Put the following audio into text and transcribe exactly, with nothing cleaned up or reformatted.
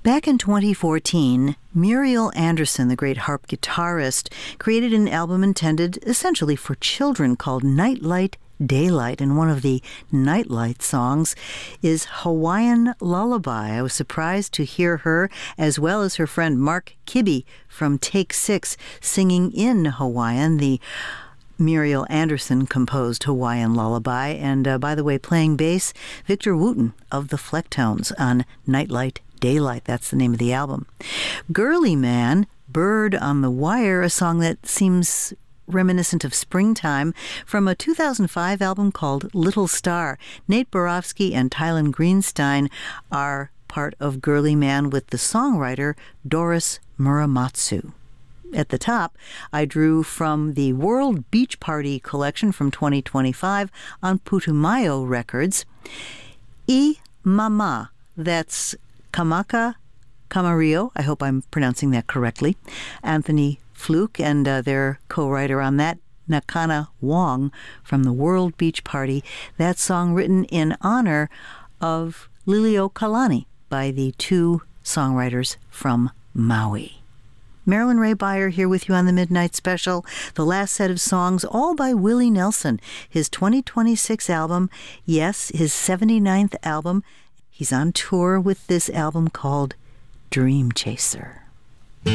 Back in twenty fourteen, Muriel Anderson, the great harp guitarist, created an album intended essentially for children called Nightlight Daylight, and one of the Nightlight songs is Hawaiian Lullaby. I was surprised to hear her, as well as her friend Mark Kibbe from Take Six, singing in Hawaiian. The Muriel Anderson composed Hawaiian Lullaby, and uh, by the way, playing bass, Victor Wooten of the Flecktones on Nightlight Daylight. That's the name of the album. Girly Man, Bird on the Wire, a song that seems reminiscent of springtime, from a two thousand five album called Little Star. Nate Borofsky and Tylen Greenstein are part of Girly Man with the songwriter Doris Muramatsu. At the top, I drew from the World Beach Party collection from twenty twenty-five on Putumayo Records, I Mama, that's Kamaka Camarillo, I hope I'm pronouncing that correctly, Anthony Fluke, and uh, their co-writer on that, Nakana Wong from the World Beach Party. That song written in honor of Lilio Kalani by the two songwriters from Maui. Marilyn Ray Beyer here with you on the Midnight Special. The last set of songs, all by Willie Nelson, his twenty twenty-six album, yes, his seventy-ninth album. He's on tour with this album called Dream Chaser.